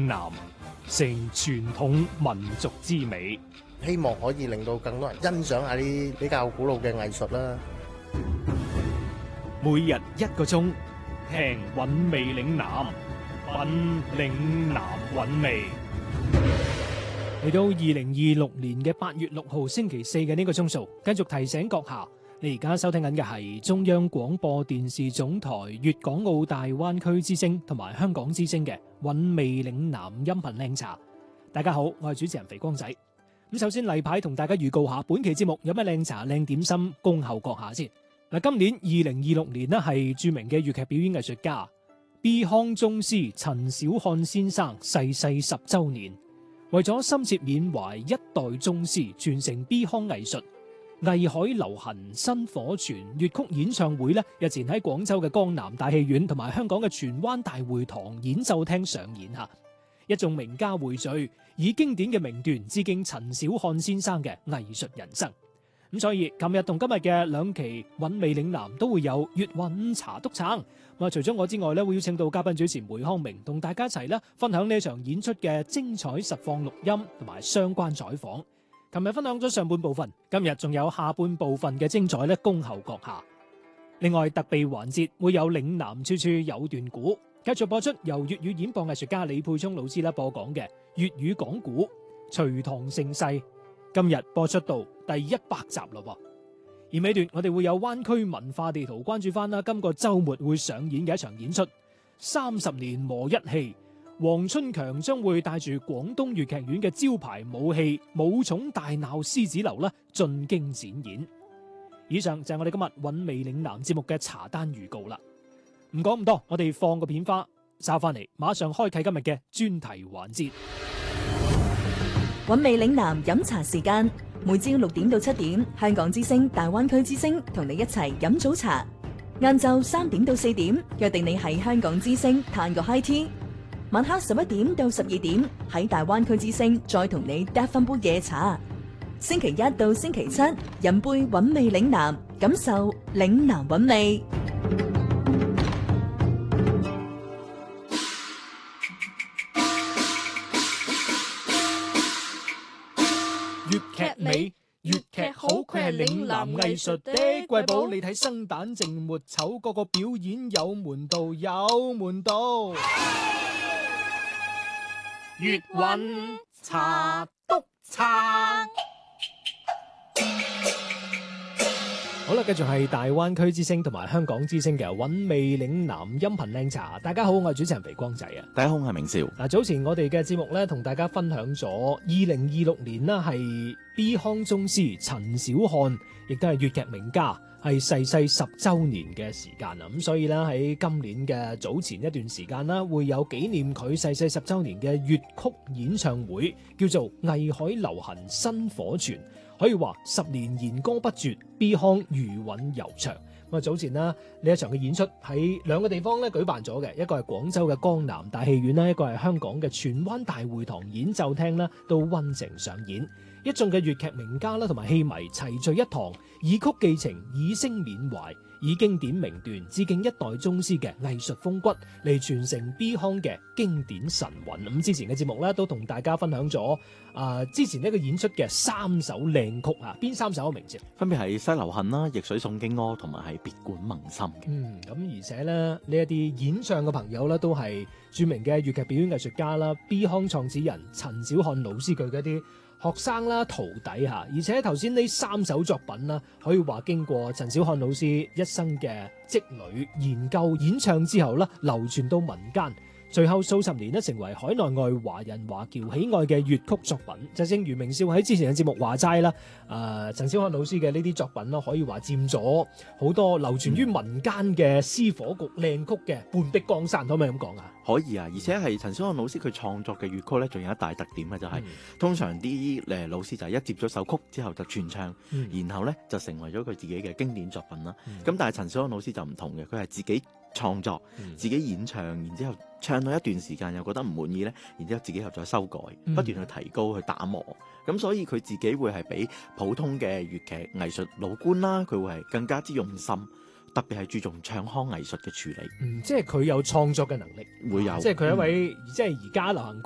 南，成傳統民族之美。 希望可以令到更多人欣賞下啲比較古老嘅藝術啦。 每日1個鐘，聽韻味嶺南，品嶺南韻味。嚟到2026年嘅8月6號星期四嘅呢個鐘數，繼續提醒閣下，你而家收聽緊嘅係中央廣播電視總台粵港澳大灣區之聲同埋香港之聲嘅韻味嶺南音頻靚茶。大家好，我係主持人肥光仔。咁首先例牌同大家預告下，本期節目有咩靚茶靚點心恭候閣下先。嗱，今年2026年呢係著名嘅粵劇表演藝術家 B 康宗師陳小漢先生逝世10週年，為咗深切緬懷一代宗師，傳承 B 康藝術，藝海流行薪火傳粵曲演唱會呢日前喺廣州嘅江南大戲院同埋香港嘅荃灣大會堂演奏廳上演下，一眾名家匯聚，以經典嘅名段致敬陳小漢先生嘅藝術人生。咁所以琴日同今日嘅兩期韻味嶺南都會有粵韻茶督撐。咁除咗我之外咧，會邀請到嘉賓主持梅康明同大家一齊咧分享呢場演出嘅精彩實況錄音同埋相關採訪。琴日分享咗上半部分，今日仲有下半部分嘅精彩咧恭候閣下。另外特備環節會有嶺南處處有段古，繼續播出由粵語演播藝術家李沛聰老師啦播講嘅粵語講古隋唐盛世。今日播出到第100集咯，而尾段我哋會有灣區文化地圖關注翻啦，今個週末會上演嘅一場演出30年磨一氣，黃春強將會帶住廣東粵劇院嘅招牌武戲武松大鬧獅子樓啦進京展演。以上就係我哋今日韻味嶺南節目嘅茶單預告啦。唔講咁多，我哋放個片花，稍翻嚟馬上開啟今日嘅專題環節。 韻味嶺南飲茶時間，每朝6點到7點，香港之聲、大灣區之聲同你一齊飲早茶。晏晝3點到4點，約定你喺香港之聲嘆個 high tea。晚黑11點到12點，喺大灣區之聲再同你嗒翻杯夜茶。星期1到星期7，飲杯韻味嶺南，感受嶺南韻味。 粵劇美，粵劇好，佢係嶺南藝術的瑰寶。你睇生旦淨末丑，個個表演有門道，有門道。粵韻茶督撐。好啦，繼續係大灣區之聲同埋香港之聲嘅韻味嶺南音頻靚茶。大家好，我係主持人肥光仔啊。 大家好，我係明少。 嗱，早前我哋嘅節目咧，同大家分享咗2026年啦，係 B 康宗師陳小漢，亦都係粵劇名家，係逝世10週年嘅時間啊。咁所以咧喺今年嘅早前一段時間啦，會有紀念佢逝世10週年嘅粵曲演唱會，叫做藝海流行薪火傳。可以話10年弦歌不絕 ，B 康餘韻悠長。咁啊，早前啦呢一場嘅演出喺兩個地方咧舉辦咗嘅，一個係廣州嘅江南大戲院啦，一個係香港嘅荃灣大會堂演奏廳啦，都溫情上演。一眾嘅粵劇名家啦同埋戲迷齊聚一堂，以曲寄情，以聲緬懷，以經典名段致敬一代宗師嘅藝術風骨，嚟傳承 B 康嘅經典神韻。咁之前嘅節目咧都同大家分享咗之前呢個演出嘅3首靚曲啊，邊3首嘅名字？ 分別係《西流恨》啦，《逆水送京柯》同埋係《別館萌心》嘅。 咁而且咧呢一啲演唱嘅朋友咧都係著名嘅粵劇表演藝術家啦 ，B 康創始人陳小漢老師佢嘅一啲學生啦、徒弟嚇，而且頭先呢3首作品啦，可以話經過陳小漢老師一生嘅積累、研究、演唱之後啦，流傳到民間。隨後數十年咧，成為海內外華人華僑喜愛嘅粵曲作品。就正如明少喺之前嘅節目話齋啦，陳小漢老師嘅呢啲作品啦，可以話佔咗好多流傳於民間嘅詩火局靚曲嘅半壁江山，可唔可以咁講啊？ 可以啊，而且係陳小漢老師佢創作嘅粵曲咧，仲有一大特點嘅就係、通常啲老師就係一接咗首曲之後就傳唱，然後咧就成為咗佢自己嘅經典作品啦。咁但係陳小漢老師就唔同嘅，佢係自己創作、自己演唱，然之後唱到一段時間又覺得唔滿意咧，然之後自己又再修改，不斷去提高去打磨。咁所以佢自己會係比普通嘅粵劇藝術老倌啦，佢會係更加之用心。特別係注重唱腔藝術嘅處理， 即係佢有創作嘅能力， 會有， 即係佢一位即係而家流行